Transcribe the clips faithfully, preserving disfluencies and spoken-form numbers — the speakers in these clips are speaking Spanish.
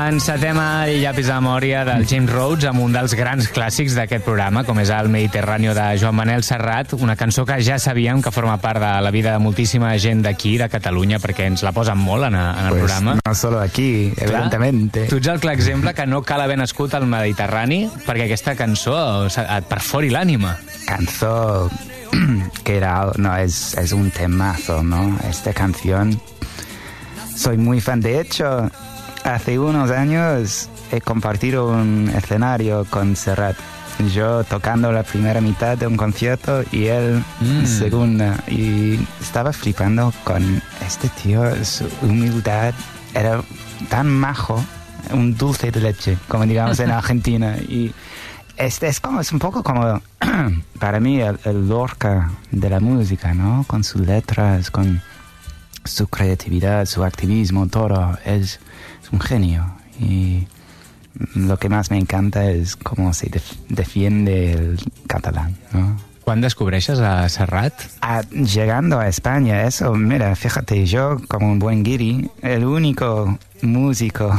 Encetem el llapis de memòria del James Rhodes amb un dels grans clàssics d'aquest programa, com és el Mediterráneo de Joan Manel Serrat, una cançó que ja sabíem que forma part de la vida de moltíssima gent d'aquí, de Catalunya, perquè ens la posen molt en, en el pues programa. No solo aquí, evidentemente. Tu ets el clar exemple que no cal haver nascut al Mediterrani perquè aquesta cançó et perfori l'ànima. Cançó que era... No, es, es un temazo, ¿no? Esta canción... Soy muy fan. De hecho, hace unos años he compartido un escenario con Serrat. Yo tocando la primera mitad de un concierto y él mm. segunda. Y estaba flipando con este tío, su humildad. Era tan majo, un dulce de leche, como digamos en Argentina. Y este es como, es un poco como, para mí, el, el Lorca de la música, ¿no? Con sus letras, con su creatividad, su activismo, todo. Es, es un genio. Y lo que más me encanta es cómo se def defiende el catalán, ¿no? ¿Cuándo descubreixes a Serrat? Ah, llegando a España, eso, mira, fíjate, yo como un buen guiri, el único músico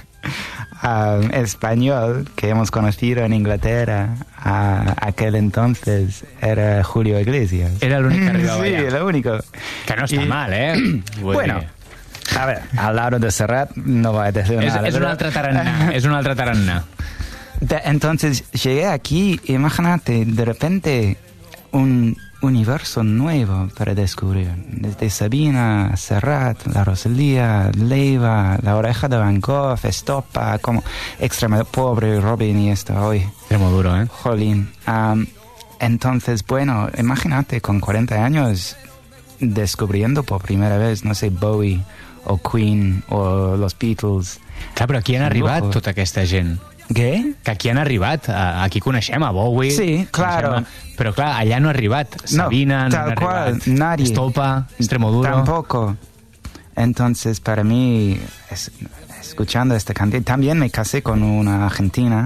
um, español que hemos conocido en Inglaterra a aquel entonces era Julio Iglesias. Era el único que arribaba Sí, allá. el único. Que no està I, mal, eh? Bueno, a ver, al lado de Serrat no voy a decir és, nada. és un altre tarannà, és un altre tarannà. De, entonces llegué aquí, imagínate, de repente un universo nuevo para descubrir. Desde Sabina, Serrat, La Rosalía, Leiva, La Oreja de Van Gogh, Estopa, como Extremo, pobre Robin y esto hoy. Extremo duro, ¿eh? Jolín. Um, entonces, bueno, imagínate con cuarenta años descubriendo por primera vez, no sé, Bowie o Queen o los Beatles. Clar, però aquí han arribat tota aquesta gent. Què? Que aquí han arribat. Aquí coneixem a Bowie. Sí, claro. A... Però clar, allà no ha arribat. Sabina, no, no tal ha cual, arribat. Nadie. Estopa, Extremoduro. Tampoco. Entonces, para mí, es, escuchando esta canción, también me casé con una argentina.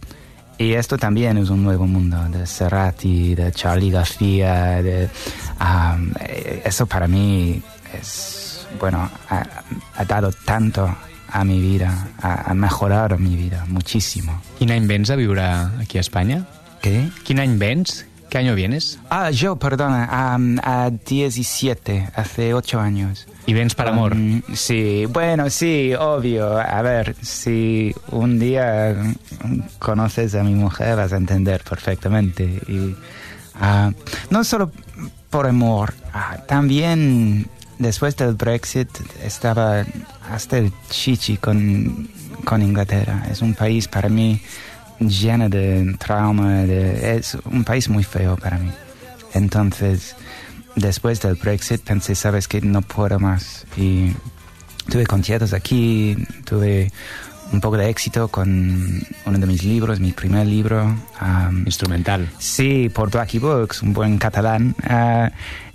Y esto también es un nuevo mundo, de Cerati, de Charly García, de, um, eso para mí es, bueno, ha, ha dado tanto a mi vida, ha, ha mejorado mi vida muchísimo. Quin any vens a viure aquí a Espanya? ¿Qué? Quin any vens? ¿Qué año vienes? Ah, yo, perdona, um, a diecisiete, hace ocho años. ¿Y vens para amor? Um, sí, bueno, sí, obvio. A ver, si un día conoces a mi mujer vas a entender perfectamente. Y uh, no solo por amor, uh, también después del Brexit estaba hasta el chichi con, con Inglaterra. Es un país para mí lleno de trauma, de, es un país muy feo para mí. Entonces, después del Brexit pensé, sabes que no puedo más. Y tuve conciertos aquí, tuve un poco de éxito con uno de mis libros, mi primer libro. Um, Instrumental. Sí, por Blackie Books, un buen catalán. Uh,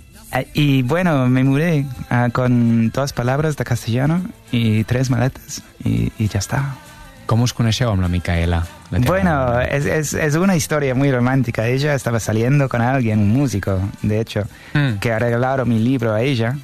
y bueno, me mudé uh, con dos palabras de castellano y tres maletas y, y ya está. ¿Cómo os coneixeu amb la Micaela? La bueno, es, es, es una historia muy romántica. Ella estaba saliendo con alguien, un músico, de hecho, mm. que ha regalado mi libro a ella,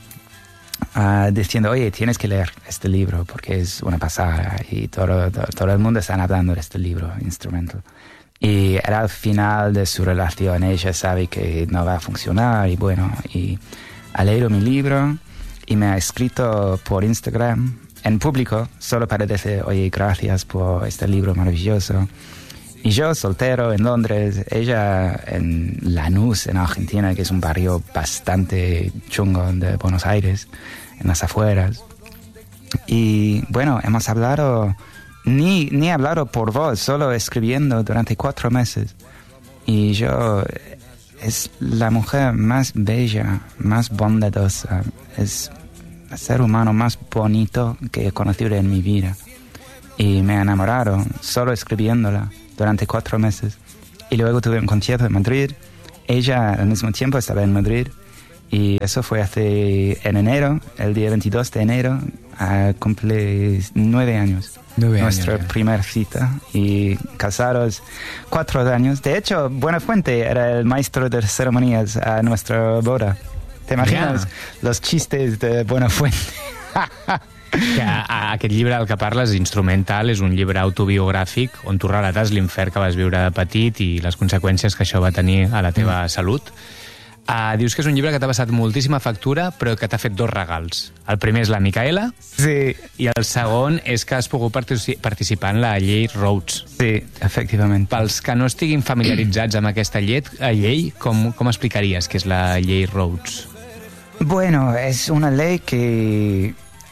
uh, diciendo, oye, tienes que leer este libro porque es una pasada y todo, todo, todo el mundo está hablando de este libro, Instrumental. Y era al final de su relación, ella sabe que no va a funcionar y bueno, y ha leído mi libro y me ha escrito por Instagram en público, solo para decir, oye, gracias por este libro maravilloso. Y yo, soltero, en Londres, ella en Lanús, en Argentina, que es un barrio bastante chungo de Buenos Aires, en las afueras. Y bueno, hemos hablado, ni, ni hablado por voz, solo escribiendo durante cuatro meses. Y yo, es la mujer más bella, más bondadosa, es el ser humano más bonito que he conocido en mi vida. Y me he enamorado solo escribiéndola durante cuatro meses. Y luego tuve un concierto en Madrid. Ella al mismo tiempo estaba en Madrid. Y eso fue hace en enero, el día veintidós de enero, a cumple nueve años. Nueve Nuestra años, primera cita. Y casados cuatro años. De hecho, Buenafuente era el maestro de ceremonias a nuestra boda. ¿Te imaginas? Yeah. Los chistes de Buenafuente. Que a, a aquest llibre del que parles, Instrumental, és un llibre autobiogràfic on tu relates l'infern que vas viure de petit i les conseqüències que això va tenir a la teva mm. salut. Uh, dius que és un llibre que t'ha passat moltíssima factura, però que t'ha fet dos regals. El primer és la Micaela, sí. I el segon és que has pogut partici- participar en la llei Rhodes. Sí, efectivament. Pels que no estiguin familiaritzats amb aquesta llei, llei com, com explicaries que és la llei Rhodes? Bueno, es una ley que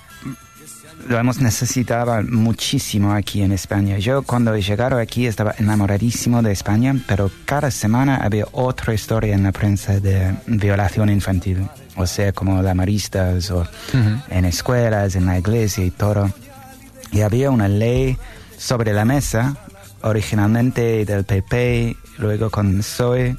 lo hemos necesitado muchísimo aquí en España. Yo cuando he llegado aquí estaba enamoradísimo de España, pero cada semana había otra historia en la prensa de violación infantil. O sea, como la Maristas, o uh-huh. en escuelas, en la iglesia y todo. Y había una ley sobre la mesa, originalmente del P P, luego con P S O E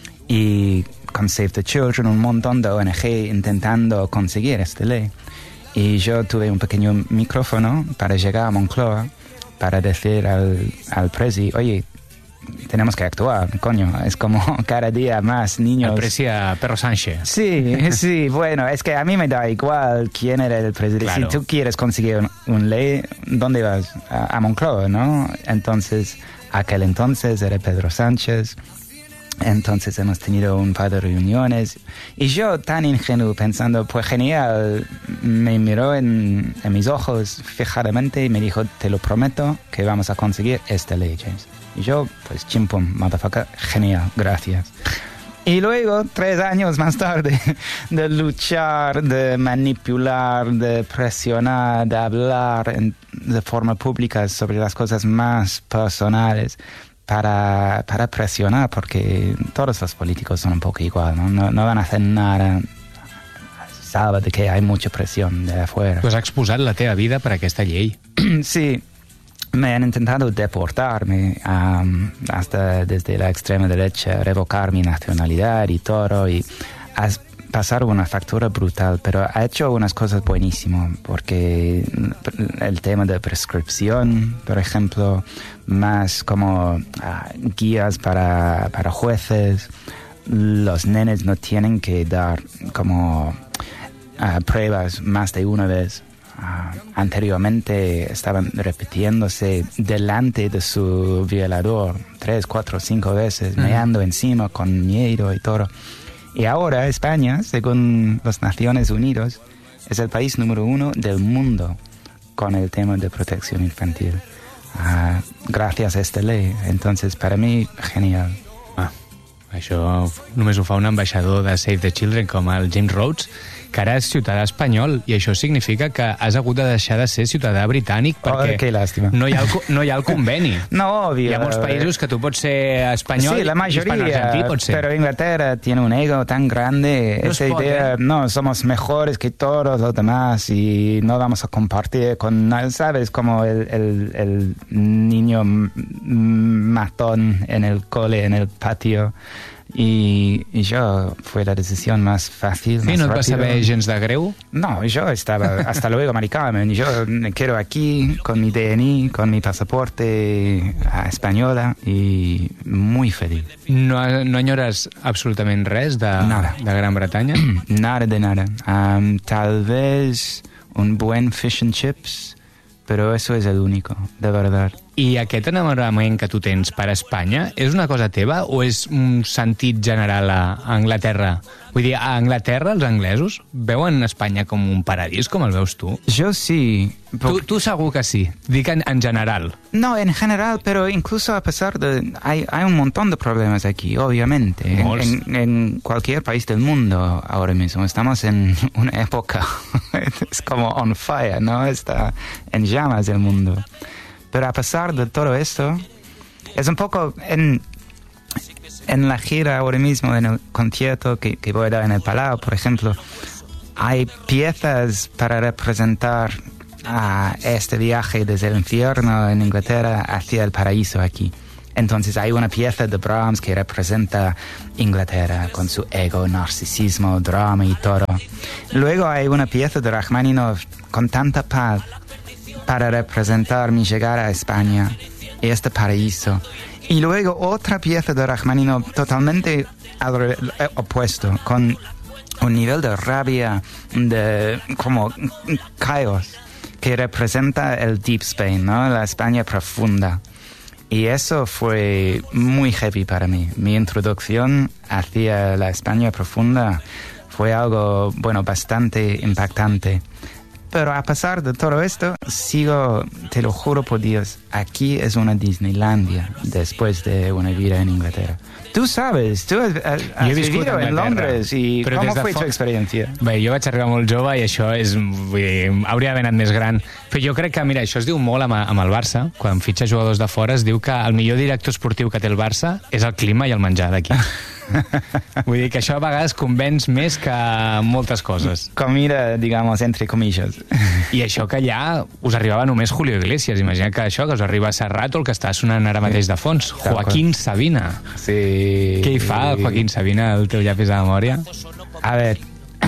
y con Save the Children, un montón de O N G intentando conseguir esta ley. Y yo tuve un pequeño micrófono para llegar a Moncloa para decir al, al presi, oye, tenemos que actuar, coño, es como cada día más niños... El presi a Perro Sánchez. Sí, sí, bueno, es que a mí me da igual quién era el presidente. Claro. Si tú quieres conseguir un, un ley, ¿dónde vas? A, a Moncloa, ¿no? Entonces, aquel entonces era Pedro Sánchez. Entonces hemos tenido un par de reuniones y yo tan ingenuo pensando, pues genial, me miró en, en mis ojos fijadamente y me dijo, te lo prometo que vamos a conseguir esta ley, James. Y yo, pues chimpum, motherfucker, genial, gracias. Y luego, tres años más tarde, de luchar, de manipular, de presionar, de hablar en, de forma pública sobre las cosas más personales, Para, para presionar, porque todos los políticos son un poco igual, ¿no? No, no van a hacer nada, sabe de que hay mucha presión de afuera. Tu has exposat la teva vida per aquesta llei. Sí, me han intentado deportarme um, hasta desde la extrema derecha, revocar mi nacionalidad y todo, y has pasado una factura brutal, pero ha hecho unas cosas buenísimas, porque el tema de prescripción, por ejemplo, más como uh, guías para, para jueces, los nenes no tienen que dar como uh, pruebas más de una vez. Uh, anteriormente estaban repitiéndose delante de su violador tres, cuatro, cinco veces, uh-huh. meando encima con miedo y todo. Y ahora España, según las Naciones Unidas, es el país número uno del mundo con el tema de protección infantil. Uh, gracias a esta ley. Entonces, para mí, genial. Ah, això només ho fa un ambaixador de Save the Children com el James Rhodes, que ara és ciutadà espanyol, i això significa que has hagut de deixar de ser ciutadà britànic perquè oh, que lástima. no, hi ha el, no hi ha el conveni. No, obvio. Hi ha molts països que tu pots ser espanyol, sí, la mayoría, pero Inglaterra tiene un ego tan grande, no esa idea, eh? no, somos mejores que todos los demás y no vamos a compartir con nadie, ¿sabes? Como el, el, el niño matón en el cole, en el patio. Y, y yo fue la decisión más fácil, sí, más ¿no rápido. ¿No te vas a ver gens de greu? No, yo estaba, hasta luego, Mari Carmen. Yo me quedo aquí con mi D N I, con mi pasaporte española y muy feliz. No, no añores absolutament res de, nada. de Gran Bretanya? Nada de nada. Um, tal vez un buen fish and chips, pero eso es el único, de verdad. I aquest enamorament que tu tens per Espanya és una cosa teva o és un sentit general a Anglaterra? Vull dir, a Anglaterra els anglesos veuen Espanya com un paradís, com el veus tu? Jo sí. Tu, tu segur que sí. Dic en, en general. No, en general, pero incluso a pesar de... Hay, hay un montón de problemas aquí, obviamente. En, en, en cualquier país del mundo ahora mismo. Estamos en una época... es como on fire, ¿no? Está en llamas el mundo. Pero a pesar de todo esto, es un poco en, en la gira ahora mismo, en el concierto que, que voy a dar en el Palau, por ejemplo, hay piezas para representar a este viaje desde el infierno en Inglaterra hacia el paraíso aquí. Entonces hay una pieza de Brahms que representa Inglaterra con su ego, narcisismo, drama y todo. Luego hay una pieza de Rachmaninoff con tanta paz para representar mi llegada a España y este paraíso. Y luego otra pieza de Rachmaninoff totalmente al opuesto, con un nivel de rabia, de como caos, que representa el Deep Spain, ¿no? La España profunda. Y eso fue muy heavy para mí. Mi introducción hacia la España profunda fue algo, bueno, bastante impactante. Pero a pesar de todo esto, sigo, te lo juro por Dios, aquí es una Disneylandia después de una vida en Inglaterra. Tú sabes, tú has, has vivido en Londres i però com fue tu experiència? Bé, jo vaig arribar molt jove i això és, vull dir, hauria d'haver anat més gran. Però jo crec que, mira, això es diu molt amb, amb el Barça. Quan fitxa jugadors de fora es diu que el millor director esportiu que té el Barça és el clima i el menjar d'aquí. Vull dir que això a vegades convenç més que moltes coses. Comida, digamos, entre comillas. I això que allà us arribava només Julio Iglesias. Imagina que això, que us arriba a Serrat o el que està sonant ara mateix de fons. Joaquín Sabina. Sí. Què hi fa el Joaquín Sabina al teu llapis de memòria? A ver...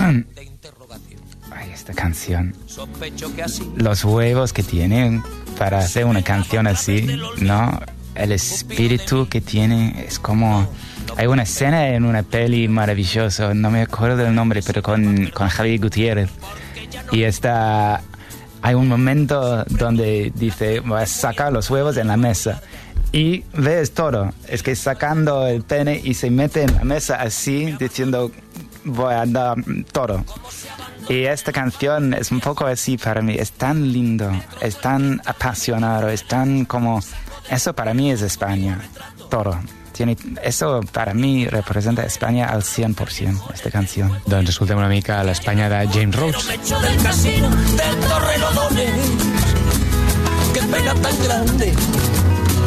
Ay, esta canción. Los huevos que tienen para hacer una canción así, ¿no? El espíritu que tiene es como... Hay una escena en una peli maravillosa, no me acuerdo del nombre, pero con, con Javier Gutiérrez. Y está, hay un momento donde dice, voy a sacar los huevos en la mesa. Y ves todo, es que sacando el pene y se mete en la mesa así, diciendo, voy a dar todo. Y esta canción es un poco así para mí, es tan lindo, es tan apasionado, es tan como... Eso para mí es España, todo. Tiene, eso para mí representa España al cien por ciento, esta canción. Doncs escoltem una mica l'Espanya de James Rhodes. Del casino del Torrelodones, que pena tan grande